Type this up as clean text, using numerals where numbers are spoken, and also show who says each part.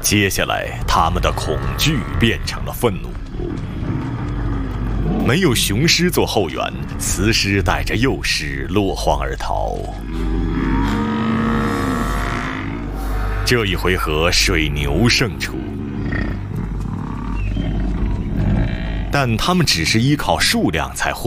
Speaker 1: 接下来，他们的恐惧变成了愤怒。没有雄狮做后援，雌狮带着幼狮落荒而逃。这一回合，水牛胜出，但他们只是依靠数量才获